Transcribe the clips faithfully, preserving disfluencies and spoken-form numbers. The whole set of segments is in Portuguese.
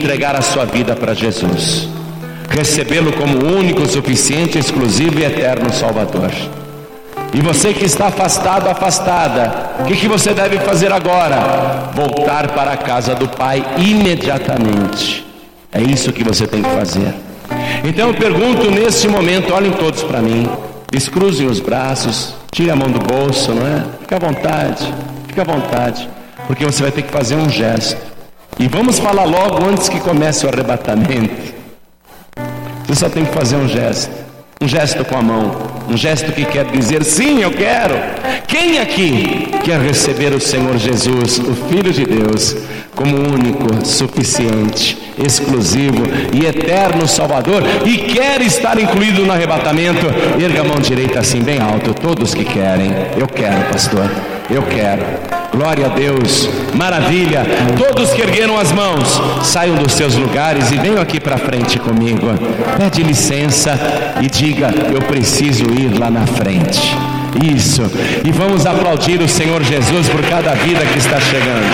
entregar a sua vida para Jesus, recebê-lo como único, suficiente, exclusivo e eterno Salvador. E você que está afastado, afastada, o que, que você deve fazer agora? Voltar para a casa do Pai imediatamente. É isso que você tem que fazer. Então eu pergunto nesse momento, olhem todos para mim, descruzem os braços, tire a mão do bolso, não é? Fica à vontade, fica à vontade, porque você vai ter que fazer um gesto. E vamos falar logo antes que comece o arrebatamento. Você só tem que fazer um gesto. Um gesto com a mão, um gesto que quer dizer, sim, eu quero. Quem aqui quer receber o Senhor Jesus, o Filho de Deus, como único, suficiente, exclusivo e eterno Salvador, e quer estar incluído no arrebatamento? Erga a mão direita assim bem alto, todos que querem. Eu quero, pastor, eu quero. Glória a Deus, maravilha. Todos que ergueram as mãos, saiam dos seus lugares e venham aqui para frente comigo. Pede licença e diga, eu preciso ir lá na frente. Isso, e vamos aplaudir o Senhor Jesus por cada vida que está chegando.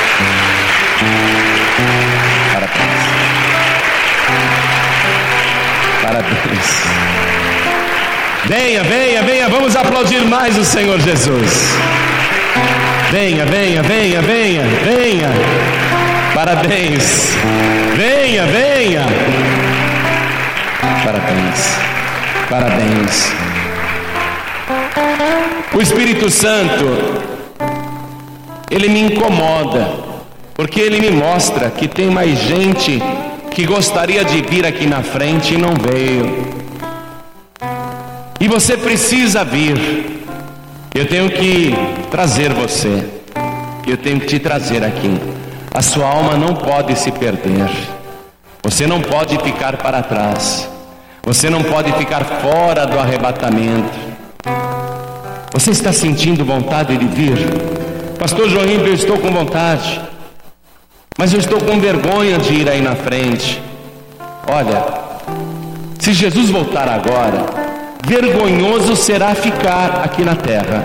Parabéns. Parabéns. Venha, venha, venha, vamos aplaudir mais o Senhor Jesus. Venha, venha, venha, venha, venha. Parabéns. Venha, venha. Parabéns. Parabéns. O Espírito Santo, ele me incomoda, porque ele me mostra que tem mais gente que gostaria de vir aqui na frente e não veio. E você precisa vir. Eu tenho que trazer você, eu tenho que te trazer aqui. A sua alma não pode se perder, você não pode ficar para trás, você não pode ficar fora do arrebatamento. Você está sentindo vontade de vir? Pastor Joaquim, eu estou com vontade, mas eu estou com vergonha de ir aí na frente. Olha, se Jesus voltar agora, vergonhoso será ficar aqui na terra.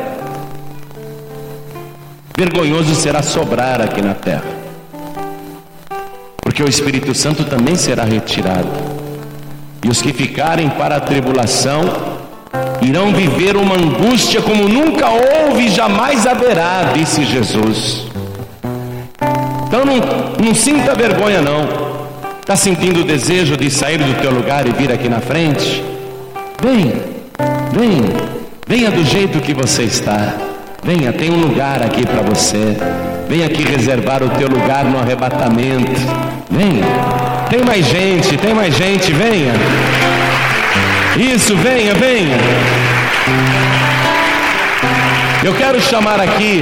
Vergonhoso será sobrar aqui na terra. Porque o Espírito Santo também será retirado. E os que ficarem para a tribulação irão viver uma angústia como nunca houve e jamais haverá, disse Jesus. Então não, não sinta vergonha não. Está sentindo o desejo de sair do teu lugar e vir aqui na frente? Vem, vem, venha do jeito que você está. Venha, tem um lugar aqui para você. Venha aqui reservar o teu lugar no arrebatamento. Venha, tem mais gente, tem mais gente, venha. Isso, venha, venha. Eu quero chamar aqui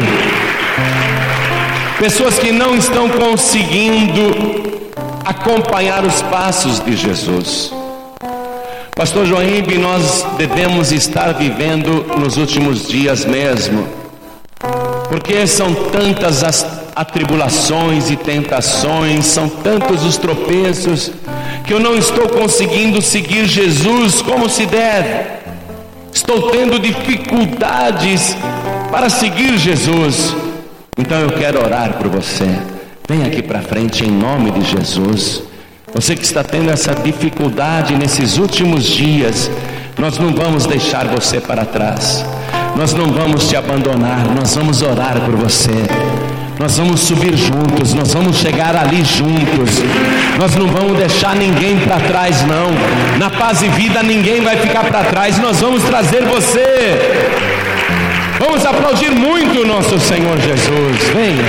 pessoas que não estão conseguindo acompanhar os passos de Jesus. Pastor Joaquim, nós devemos estar vivendo nos últimos dias mesmo, porque são tantas as atribulações e tentações, são tantos os tropeços, que eu não estou conseguindo seguir Jesus como se deve. Estou tendo dificuldades para seguir Jesus. Então eu quero orar por você. Vem aqui para frente em nome de Jesus. Você que está tendo essa dificuldade nesses últimos dias, nós não vamos deixar você para trás. Nós não vamos te abandonar, nós vamos orar por você. Nós vamos subir juntos, nós vamos chegar ali juntos. Nós não vamos deixar ninguém para trás não. Na Paz e Vida ninguém vai ficar para trás, nós vamos trazer você. Vamos aplaudir muito o nosso Senhor Jesus. Venha.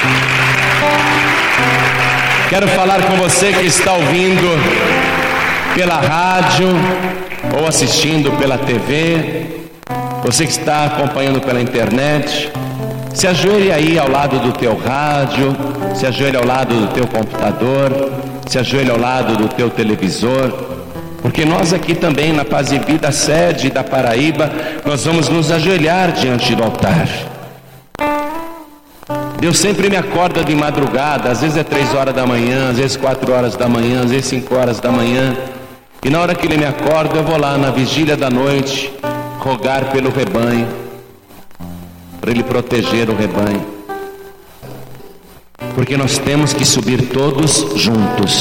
Quero falar com você que está ouvindo pela rádio ou assistindo pela T V, você que está acompanhando pela internet. Se ajoelhe aí ao lado do teu rádio, se ajoelhe ao lado do teu computador, se ajoelhe ao lado do teu televisor, porque nós aqui também na Paz e Vida, sede da Paraíba, nós vamos nos ajoelhar diante do altar. Deus sempre me acorda de madrugada, às vezes é três horas da manhã, às vezes quatro horas da manhã, às vezes cinco horas da manhã, e na hora que Ele me acorda, eu vou lá na vigília da noite, rogar pelo rebanho, para Ele proteger o rebanho, porque nós temos que subir todos juntos.